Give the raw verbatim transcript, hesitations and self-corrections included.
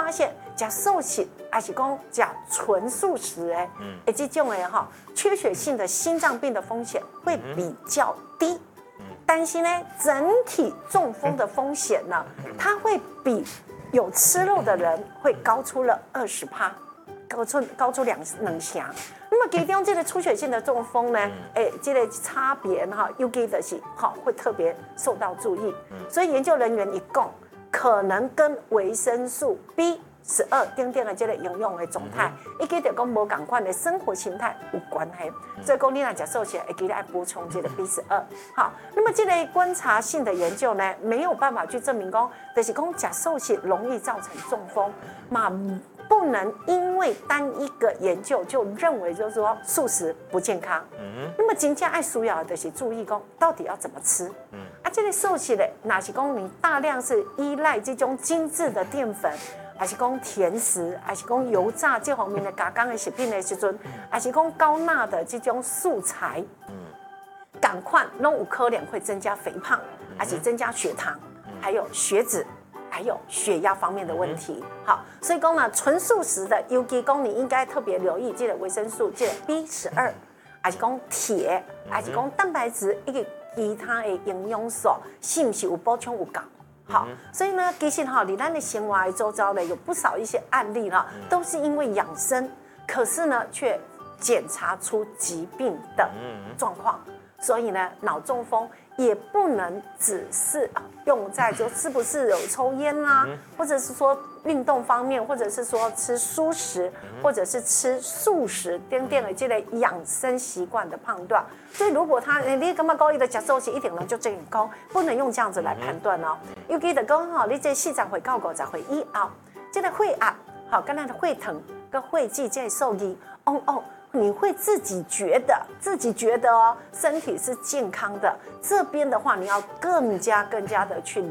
发现吃素食还是讲吃纯素食诶，嗯，诶这种诶哈，缺血性的心脏病的风险会比较低。但是呢，整体中风的风险呢，它会比有吃肉的人会高出了二十趴，高出高出两两成。那么其中这个出血性的中风呢，哎，这个差别哈，尤其的是哈会特别受到注意。所以研究人员一共可能跟维生素 B 十二等等的这个应用的状态，以及就讲无同款的生活形态有关系。所以讲你若吃素食，会记得要补充这个 B 十二。好，那么这类观察性的研究呢，没有办法去证明讲，就是讲吃素食容易造成中风嘛。不能因为单一个研究就认为就是说素食不健康。嗯，那么真正爱需要的是注意讲到底要怎么吃。嗯，啊，这个素食的，哪是讲你大量是依赖这种精致的淀粉，还是讲甜食，还是讲油炸这方面的加工的食品的时阵，还是讲高钠的这种素材，嗯，赶快拢有可能会增加肥胖，还是增加血糖，还有血脂。还有血压方面的问题，好，所以讲呢，纯素食的，尤其讲你应该特别留意这个维生素，这个 B 十二，还是讲铁，还是讲蛋白质，以及其他的营养素，是不是有补充有够？好，所以呢，其实哈，你咱的生活的周遭呢，有不少一些案例哈，都是因为养生，可是呢，却检查出疾病的状况，所以呢，脑中风。也不能只是用在就是不是有抽烟啦、啊，或者是说运动方面，或者是说吃蔬食，或者是吃素食等等的这类养生习惯的判断。所以如果他你干嘛高一的假设是一点呢就这样高，不能用这样子来判断哦。尤其的讲哈，你这四十岁到五十岁以后，这个血压好，跟咱的血糖跟血脂这受益，哦哦。你会自己觉得，自己觉得哦，身体是健康的。这边的话，你要更加更加的去